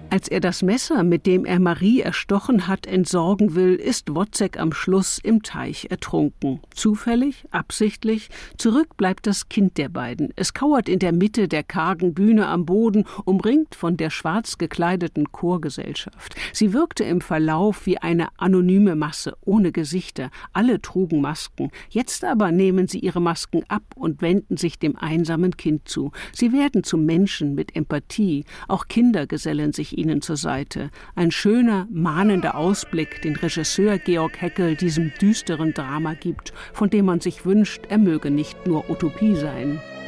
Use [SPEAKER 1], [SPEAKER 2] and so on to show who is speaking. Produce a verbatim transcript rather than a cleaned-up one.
[SPEAKER 1] Als er das Messer, mit dem er Marie erstochen hat, entsorgen will, ist Wozzeck am Schluss im Teich ertrunken. Zufällig, absichtlich, zurück bleibt das Kind der beiden. Es kauert in der Mitte der kargen Bühne am Boden, umringt von der schwarz gekleideten Chorgesellschaft. Sie wirkte im Verlauf wie eine anonyme Masse, ohne Gesichter. Alle trugen Masken. Jetzt aber nehmen sie ihre Masken ab und wenden sich dem einsamen Kind zu. Sie werden zu Menschen mit Empathie. Auch Kinder gesellen sich ihnen zur Seite. Ein schöner, mahnender Ausblick, den Regisseur Georg Heckel diesem düsteren Drama gibt, von dem man sich wünscht, er möge nicht nur Utopie sein.